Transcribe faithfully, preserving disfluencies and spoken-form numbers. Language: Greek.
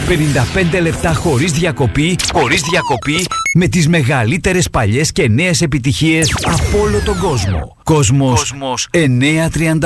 πενήντα πέντε λεπτά χωρίς διακοπή, χωρίς διακοπή, με τις μεγαλύτερες παλιές και νέες επιτυχίες από όλο τον κόσμο. Κόσμος, Κόσμος εννιακόσια τριάντα